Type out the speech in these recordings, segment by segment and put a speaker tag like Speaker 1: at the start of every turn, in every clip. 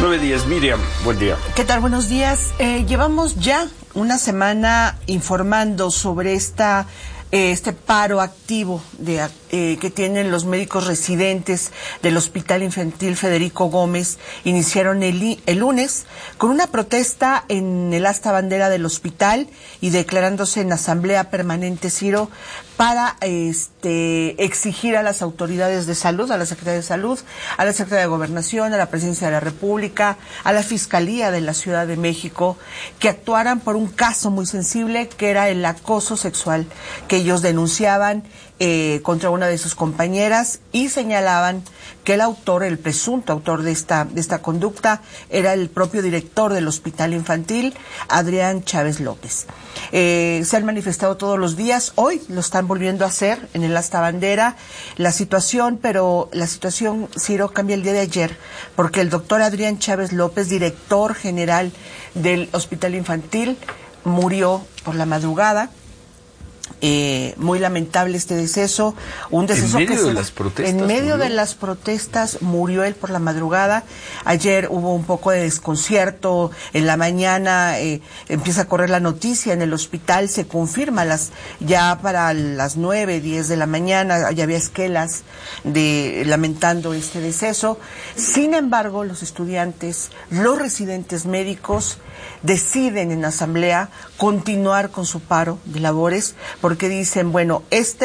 Speaker 1: 9:10, Miriam, buen día.
Speaker 2: ¿Qué tal? Buenos días. Llevamos ya una semana informando sobre este paro activo que tienen los médicos residentes del Hospital Infantil Federico Gómez. Iniciaron el lunes con una protesta en el asta bandera del hospital y declarándose en asamblea permanente, Ciro, para exigir a las autoridades de salud, a la Secretaría de Salud, a la Secretaría de Gobernación, a la Presidencia de la República, a la Fiscalía de la Ciudad de México, que actuaran por un caso muy sensible, que era el acoso sexual que ellos denunciaban contra una de sus compañeras, y señalaban que el presunto autor de esta conducta era el propio director del Hospital Infantil, Adrián Chávez López. Se han manifestado todos los días, hoy lo están volviendo a hacer en el asta bandera. La situación, Ciro, cambia el día de ayer, porque el doctor Adrián Chávez López, director general del Hospital Infantil, murió por la madrugada. Muy lamentable este deceso, un deceso
Speaker 1: en medio de las protestas.
Speaker 2: En medio de las protestas murió él por la madrugada. Ayer hubo un poco de desconcierto. En la mañana empieza a correr la noticia en el hospital, se confirma ya para las 9:10 de la mañana, ya había esquelas lamentando este deceso. Sin embargo, los estudiantes, los residentes médicos deciden en asamblea continuar con su paro de labores, porque dicen, bueno,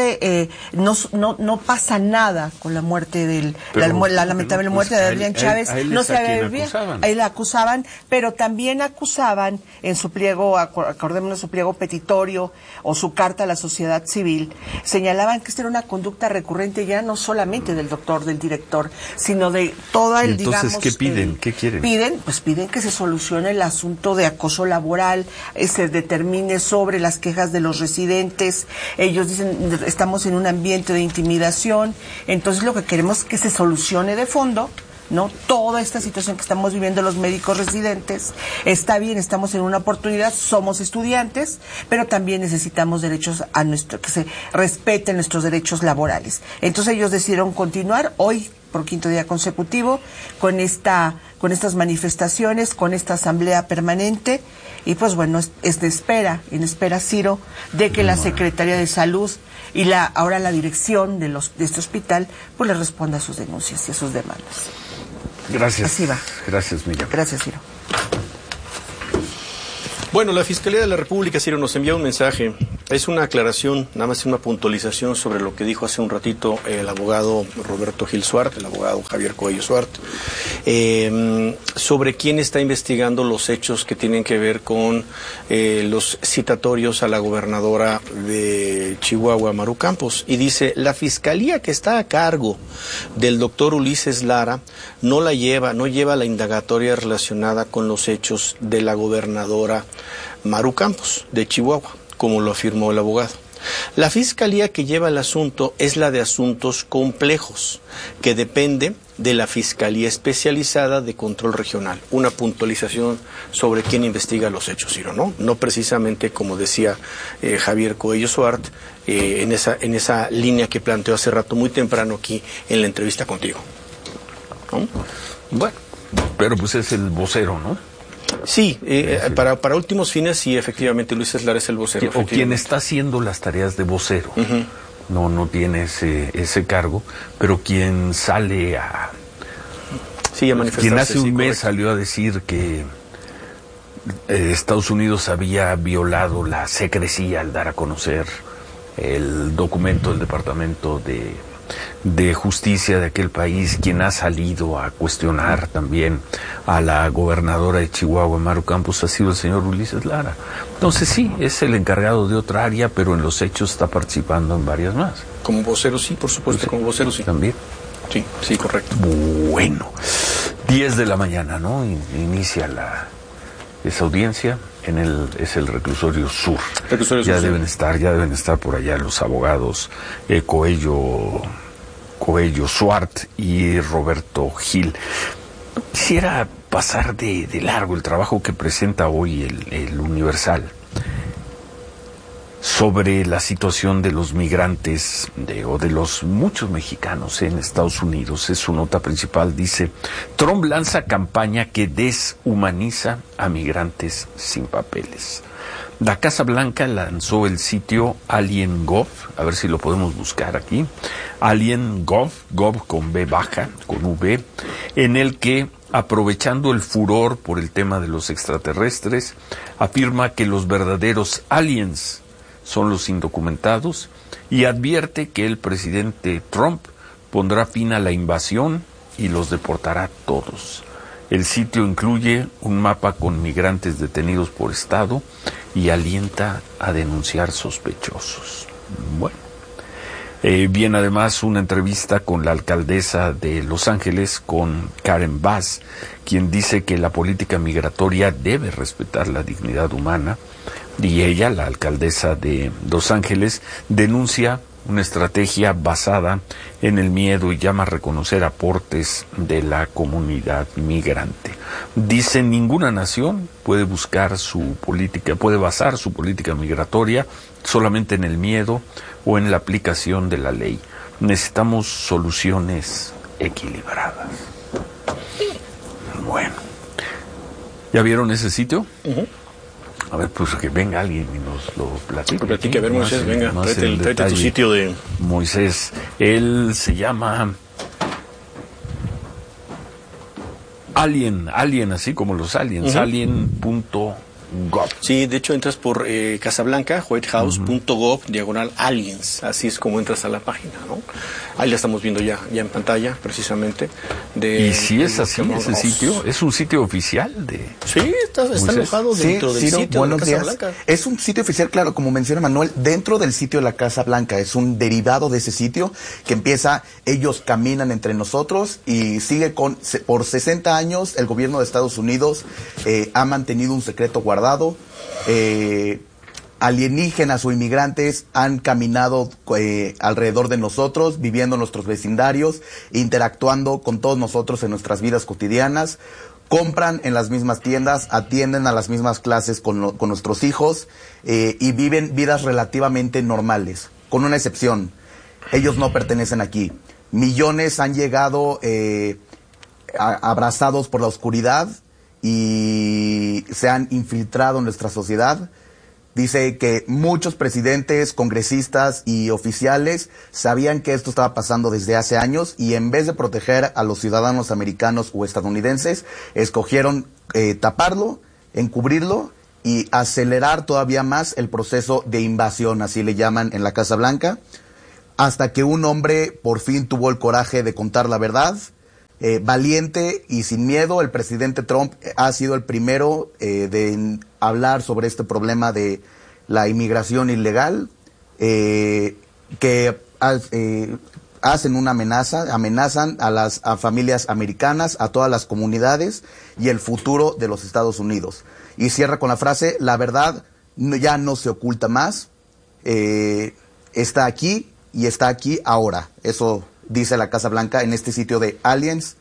Speaker 2: no pasa nada con la muerte la lamentable muerte de Adrián Chávez, no se ve bien. Ahí la acusaban, pero también acusaban en su pliego, acordémonos, su pliego petitorio o su carta a la sociedad civil, señalaban que esta era una conducta recurrente ya no solamente del director, sino de toda el,
Speaker 1: entonces,
Speaker 2: digamos...
Speaker 1: ¿qué piden? ¿Qué quieren?
Speaker 2: Piden que se solucione el asunto de acoso laboral, se determine sobre las quejas de los residentes. Ellos dicen, estamos en un ambiente de intimidación, entonces lo que queremos es que se solucione de fondo, ¿no? Toda esta situación que estamos viviendo los médicos residentes. Está bien, estamos en una oportunidad, somos estudiantes, pero también necesitamos derechos que se respeten nuestros derechos laborales. Entonces ellos decidieron continuar hoy por quinto día consecutivo con estas manifestaciones, con esta asamblea permanente, y pues bueno, es en espera, Ciro, de que la Secretaría de Salud y ahora la dirección de este hospital pues le responda a sus denuncias y a sus demandas.
Speaker 1: Gracias.
Speaker 2: Así va.
Speaker 1: Gracias, Miriam.
Speaker 2: Gracias, Ciro.
Speaker 3: Bueno, la Fiscalía de la República, Ciro, nos envía un mensaje. Es una aclaración, nada más una puntualización sobre lo que dijo hace un ratito el abogado Roberto Gil Suart, el abogado Javier Coello Suart, sobre quién está investigando los hechos que tienen que ver con los citatorios a la gobernadora de Chihuahua, Maru Campos. Y dice, la Fiscalía que está a cargo del doctor Ulises Lara no lleva la indagatoria relacionada con los hechos de la gobernadora Maru Campos de Chihuahua, como lo afirmó el abogado. La Fiscalía que lleva el asunto es la de asuntos complejos, que depende de la Fiscalía Especializada de Control Regional. Una puntualización sobre quién investiga los hechos, Ciro, ¿no? No precisamente, como decía Javier Coello Suart, en esa línea que planteó hace rato, muy temprano aquí en la entrevista contigo, ¿no?
Speaker 1: Bueno, pero pues es el vocero, ¿no?
Speaker 3: Sí, para últimos fines, sí, efectivamente, Luis Lara es el vocero.
Speaker 1: O quien está haciendo las tareas de vocero. Uh-huh. No tiene ese cargo, pero quien sale a...
Speaker 3: Sí, a manifestarse.
Speaker 1: Quien hace un mes
Speaker 3: correcto.
Speaker 1: salió a decir que Estados Unidos había violado la secrecía al dar a conocer el documento del Departamento de Justicia de aquel país, quien ha salido a cuestionar también a la gobernadora de Chihuahua, Maru Campos, ha sido el señor Ulises Lara. Entonces sí, es el encargado de otra área, pero en los hechos está participando en varias más.
Speaker 3: Como vocero sí, por supuesto, como vocero sí.
Speaker 1: También.
Speaker 3: Sí, correcto.
Speaker 1: Bueno, 10 de la mañana, ¿no? Inicia esa audiencia. Es el reclusorio sur. Ya deben estar por allá los abogados Coello Suart y Roberto Gil. Quisiera pasar de largo el trabajo que presenta hoy el Universal. sobre la situación de los migrantes o de los muchos mexicanos en Estados Unidos. Es su nota principal. Dice: Trump lanza campaña que deshumaniza a migrantes sin papeles. La Casa Blanca lanzó el sitio AlienGov, a ver si lo podemos buscar aquí, AlienGov, Gov con B baja, con V, en el que, aprovechando el furor por el tema de los extraterrestres, afirma que los verdaderos aliens son los indocumentados y advierte que el presidente Trump pondrá fin a la invasión y los deportará a todos. El sitio incluye un mapa con migrantes detenidos por estado y alienta a denunciar sospechosos. Bueno, viene además una entrevista con la alcaldesa de Los Ángeles, con Karen Bass, quien dice que la política migratoria debe respetar la dignidad humana, y ella, la alcaldesa de Los Ángeles, denuncia una estrategia basada en el miedo y llama a reconocer aportes de la comunidad migrante. Dice: ninguna nación puede basar su política migratoria solamente en el miedo o en la aplicación de la ley. Necesitamos soluciones equilibradas. Bueno, ¿ya vieron ese sitio? Uh-huh. A ver, pues que venga alguien y nos lo platique.
Speaker 3: Platique, a ver, Moisés, venga, tráete tu sitio de...
Speaker 1: Moisés, él se llama Alien, así como los aliens, uh-huh. Alien.gov.
Speaker 3: Sí, de hecho entras por Casablanca, whitehouse.gov, uh-huh. /aliens, así es como entras a la página, ¿no? Ahí la estamos viendo ya en pantalla, precisamente.
Speaker 1: Y si es así, ese sitio, ¿es un sitio oficial de...?
Speaker 3: Sí, está alojado dentro del sitio de la Casa Blanca.
Speaker 4: Es un sitio oficial, claro, como menciona Manuel, dentro del sitio de la Casa Blanca. Es un derivado de ese sitio que empieza, ellos caminan entre nosotros y sigue por 60 años el gobierno de Estados Unidos ha mantenido un secreto guardado. Alienígenas o inmigrantes han caminado alrededor de nosotros, viviendo en nuestros vecindarios, interactuando con todos nosotros en nuestras vidas cotidianas, compran en las mismas tiendas, atienden a las mismas clases con nuestros hijos y viven vidas relativamente normales, con una excepción: ellos no pertenecen aquí. Millones han llegado abrazados por la oscuridad y se han infiltrado en nuestra sociedad. Dice que muchos presidentes, congresistas y oficiales sabían que esto estaba pasando desde hace años y en vez de proteger a los ciudadanos americanos o estadounidenses, escogieron taparlo, encubrirlo y acelerar todavía más el proceso de invasión, así le llaman en la Casa Blanca, hasta que un hombre por fin tuvo el coraje de contar la verdad. Valiente y sin miedo, el presidente Trump ha sido el primero de hablar sobre este problema de la inmigración ilegal, que hacen una amenazan a familias americanas, a todas las comunidades y el futuro de los Estados Unidos. Y cierra con la frase: la verdad ya no se oculta más, está aquí y está aquí ahora. Eso dice la Casa Blanca en este sitio de Aliens,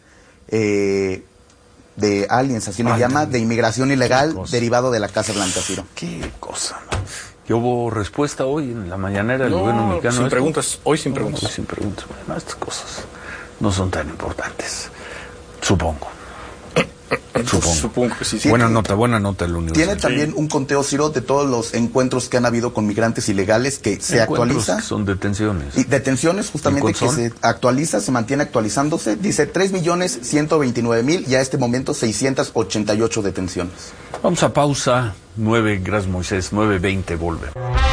Speaker 4: así lo llama, de inmigración ilegal, derivado de la Casa Blanca, Ciro.
Speaker 1: Qué cosa, ¿no? ¿Y hubo respuesta hoy en la mañanera del gobierno mexicano?
Speaker 3: Sin preguntas, hoy sin preguntas.
Speaker 1: Hoy sin preguntas. Bueno, estas cosas no son tan importantes, supongo.
Speaker 3: Supongo que sí.
Speaker 1: Buena nota el Universal.
Speaker 4: Tiene también un conteo, Ciro, de todos los encuentros que han habido con migrantes ilegales que se actualiza.
Speaker 1: Son detenciones.
Speaker 4: Y detenciones justamente que se actualiza, se mantiene actualizándose. Dice 3.129.000 y a este momento 688 detenciones.
Speaker 1: Vamos a pausa. 9, gracias Moisés, 9:20, volvemos.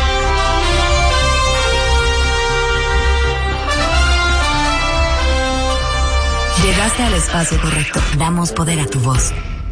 Speaker 5: Llegaste al espacio correcto. Damos poder a tu voz.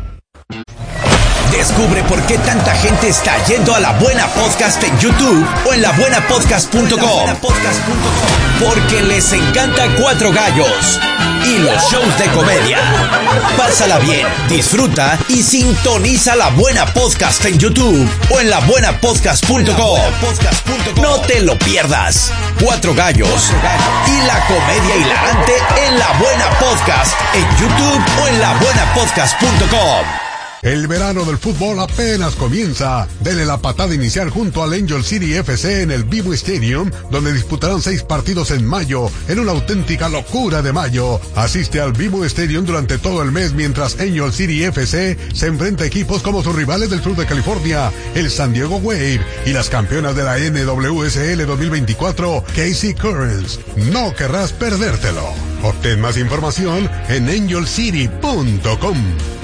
Speaker 6: Descubre por qué tanta gente está yendo a La Buena Podcast en YouTube o en labuenapodcast.com. Porque les encanta Cuatro Gallos y los shows de comedia. Pásala bien, disfruta y sintoniza La Buena Podcast en YouTube o en labuenapodcast.com. No te lo pierdas. Cuatro Gallos y la comedia hilarante en La Buena Podcast en YouTube o en labuenapodcast.com.
Speaker 7: El verano del fútbol apenas comienza. Dele la patada inicial junto al Angel City FC en el BMO Stadium, donde disputarán 6 partidos en mayo, en una auténtica locura de mayo. Asiste al BMO Stadium durante todo el mes mientras Angel City FC se enfrenta a equipos como sus rivales del sur de California, el San Diego Wave y las campeonas de la NWSL 2024, KC Currents. No querrás perdértelo. Obtén más información en angelcity.com.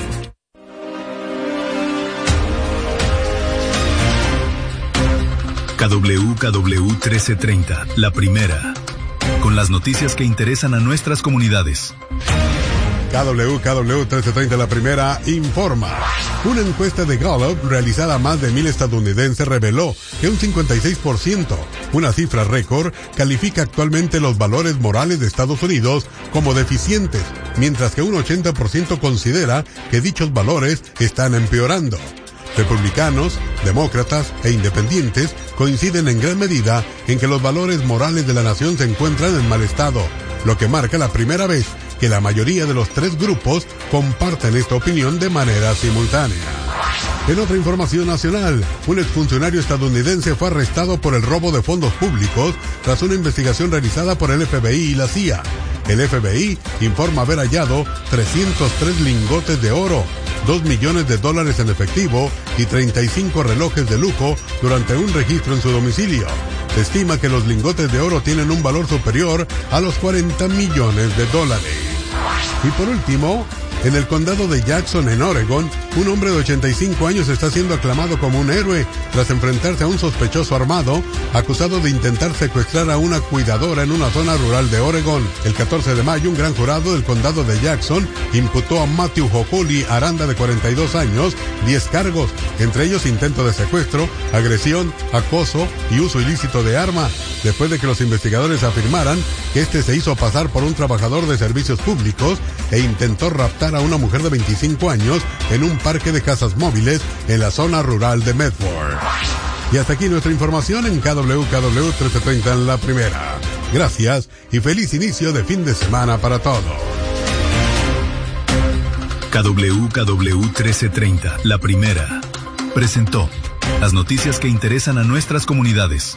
Speaker 8: KWKW 1330, la primera, con las noticias que interesan a nuestras comunidades.
Speaker 7: KWKW 1330, la primera, informa. Una encuesta de Gallup realizada a más de 1,000 estadounidenses reveló que un 56%, una cifra récord, califica actualmente los valores morales de Estados Unidos como deficientes, mientras que un 80% considera que dichos valores están empeorando. Republicanos, demócratas e independientes coinciden en gran medida en que los valores morales de la nación se encuentran en mal estado, lo que marca la primera vez que la mayoría de los 3 grupos comparten esta opinión de manera simultánea. En otra información nacional, un exfuncionario estadounidense fue arrestado por el robo de fondos públicos tras una investigación realizada por el FBI y la CIA. El FBI informa haber hallado 303 lingotes de oro, $2 millones en efectivo y 35 relojes de lujo durante un registro en su domicilio. Se estima que los lingotes de oro tienen un valor superior a los $40 millones. Y por último, en el condado de Jackson, en Oregon, un hombre de 85 años está siendo aclamado como un héroe tras enfrentarse a un sospechoso armado acusado de intentar secuestrar a una cuidadora en una zona rural de Oregon. El 14 de mayo, un gran jurado del condado de Jackson imputó a Matthew Hokuli Aranda, de 42 años, 10 cargos, entre ellos intento de secuestro, agresión, acoso y uso ilícito de arma, después de que los investigadores afirmaran que este se hizo pasar por un trabajador de servicios públicos e intentó raptar a una mujer de 25 años en un parque de casas móviles en la zona rural de Medford. Y hasta aquí nuestra información en KWKW 1330 en la primera. Gracias y feliz inicio de fin de semana para todos.
Speaker 8: KWKW 1330, la primera, presentó las noticias que interesan a nuestras comunidades.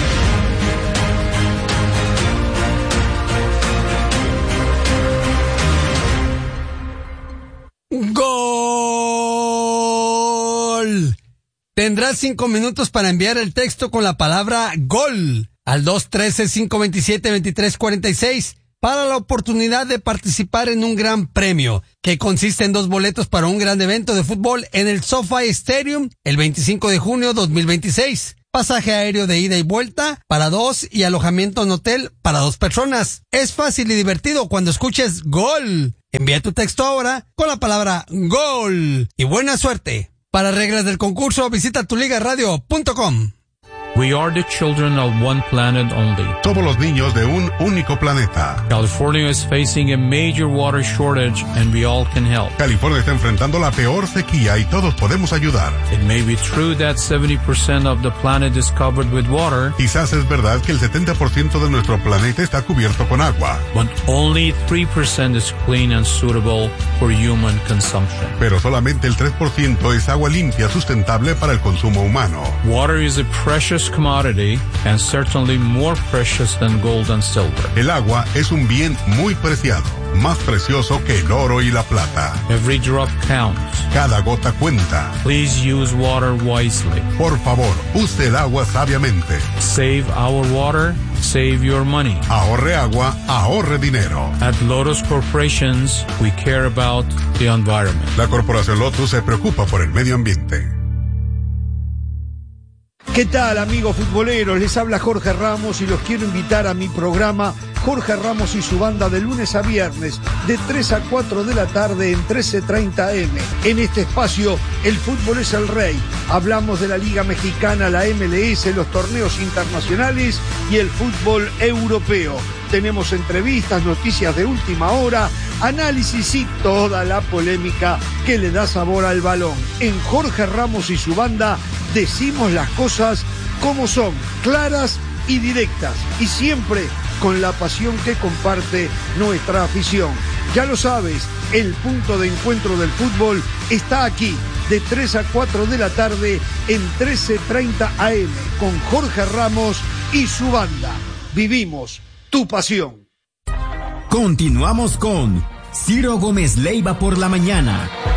Speaker 9: ¡Gol! Tendrás 5 minutos para enviar el texto con la palabra GOL al 213-527-2346 para la oportunidad de participar en un gran premio que consiste en 2 boletos para un gran evento de fútbol en el SoFi Stadium el 25 de junio 2026. Pasaje aéreo de ida y vuelta para 2 y alojamiento en hotel para 2 personas. Es fácil y divertido cuando escuches GOL. Envía tu texto ahora con la palabra GOL y buena suerte. Para reglas del concurso, visita tuligaradio.com.
Speaker 10: We are the children of one planet only.
Speaker 7: Somos los niños de un único planeta.
Speaker 10: California is facing a major water shortage and we all can help.
Speaker 7: California está enfrentando la peor sequía y todos podemos ayudar.
Speaker 10: It may be true that 70% of the planet is covered with water.
Speaker 7: Quizás es verdad que el 70% de nuestro planeta está cubierto con agua.
Speaker 10: But only 3% is clean and suitable for human consumption.
Speaker 7: Pero solamente el 3% es agua limpia, sustentable para el consumo humano.
Speaker 10: Water is a precious commodity and certainly more precious than gold and silver.
Speaker 7: El agua es un bien muy preciado, más precioso que el oro y la plata.
Speaker 10: Every drop counts.
Speaker 7: Cada gota cuenta.
Speaker 10: Please use water wisely.
Speaker 7: Por favor, use el agua sabiamente.
Speaker 10: Save our water, save your money.
Speaker 7: Ahorre agua, ahorre dinero.
Speaker 10: At Lotus Corporations, we care about the environment.
Speaker 7: La Corporación Lotus se preocupa por el medio ambiente.
Speaker 11: ¿Qué tal, amigos futboleros? Les habla Jorge Ramos y los quiero invitar a mi programa Jorge Ramos y su banda de lunes a viernes de 3 a 4 de la tarde en 13:30 AM. En este espacio, el fútbol es el rey. Hablamos de la Liga Mexicana, la MLS, los torneos internacionales y el fútbol europeo. Tenemos entrevistas, noticias de última hora, análisis y toda la polémica que le da sabor al balón. En Jorge Ramos y su banda decimos las cosas como son, claras y directas, y siempre con la pasión que comparte nuestra afición. Ya lo sabes, el punto de encuentro del fútbol está aquí, de 3 a 4 de la tarde en 13:30 AM, con Jorge Ramos y su banda. Vivimos tu pasión.
Speaker 12: Continuamos con Ciro Gómez Leiva por la mañana.